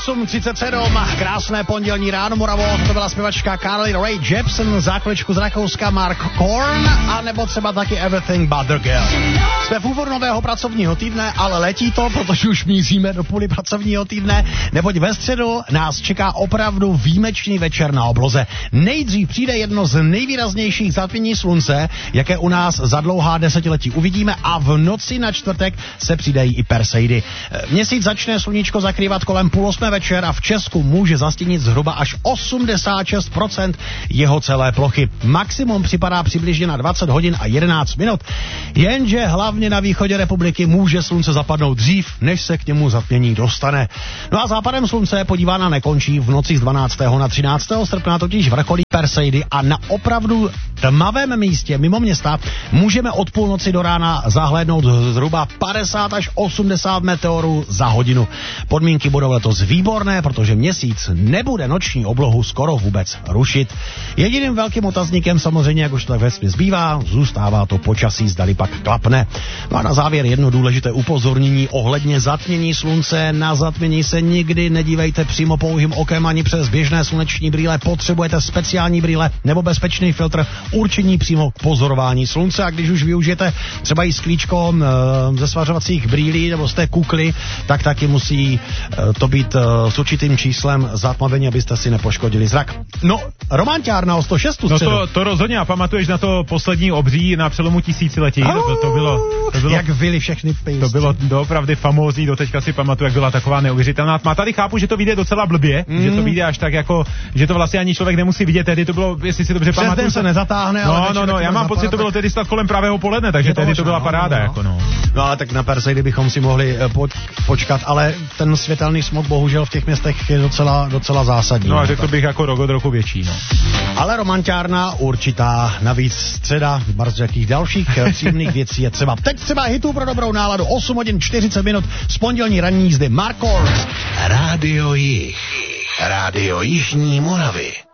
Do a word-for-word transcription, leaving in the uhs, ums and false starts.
osm třicet sedm, krásné pondělní ráno, Moravo, to byla zpěvačka Carly Rae Jepsen, za chviličku z Rakouska Mark Korn, a nebo třeba taky Everything But The Girl. Jsme v úvodu nového pracovního týdne, ale letí to, protože už míříme do půly pracovního týdne, neboť ve středu nás čeká opravdu výjimečný večer na obloze. Nejdřív přijde jedno z nejvýraznějších zatmění slunce, jaké u nás za dlouhá desetiletí uvidíme, a v noci na čtvrtek se přidají i Perseidy. Měsíc začne sluníčko zakrývat kolem půl osmé večer a v Česku může zastínit zhruba až osmdesát šest procent jeho celé plochy. Maximum připadá přibližně na dvacet hodin a jedenáct minut, jenže hlavně na východě republiky může slunce zapadnout dřív, než se k němu zatmění dostane. No a západem slunce podívána nekončí, v noci z dvanáctého na třináctého srpna totiž vrcholí Perseidy a na opravdu tmavém místě mimo města můžeme od půlnoci do rána zahlédnout zhruba padesát až osmdesát meteorů za hodinu. Podmínky budou letos výborné, protože měsíc nebude noční oblohu skoro vůbec rušit. Jediným velkým otazníkem samozřejmě, jak už to tak vesměs bývá, zůstává to počasí, zdali pak klapne. No a na závěr jedno důležité upozornění ohledně zatmění slunce. Na zatmění se nikdy nedívejte přímo pouhým okem ani přes běžné sluneční brýle. Potřebujete speciální brýle nebo bezpečný filtr určení přímo k pozorování slunce, a když už využijete třeba i sklíčko e, ze svařovacích brýlí nebo z té kukly, tak taky musí e, to být e, s určitým číslem zatmavení, abyste si nepoškodili zrak. No, romantiárna o sto šest No to, to rozhodně, a pamatuješ na to poslední obří na přelomu tisíciletí? To, to, to, bylo, to bylo... Jak vyli všechny pejsti. To bylo doopravdy famózní, doteďka si pamatuju, jak byla taková neuvěřitelná tma. Tady chápu, že to vyjde docela blbě, mm. že to vyjde až tak jako, že to vlastně ani člověk nemusí vidět, tehdy to bylo, jestli si dobře pamatuju. se nezatáhne, no, ale no, no, já mám pocit, že to bylo tedy snad kolem pravého poledne, takže tehdy to byla paráda, no, no. jako no. No ale tak na Perseidy bychom si mohli po, počkat, ale ten světelný smog bohužel v těch městech je docela, docela zásadní. No a řekl bych jako rok od roku větší, no. Ale romantiárna určitá, navíc středa, bardzo jakých dalších příjemných věcí je třeba. Teď třeba hitů pro dobrou náladu, osm hodin čtyřicet minut z pondělní ranní jízdy. Mark Korn. Rádio Jih. Rádio Jižní Moravy.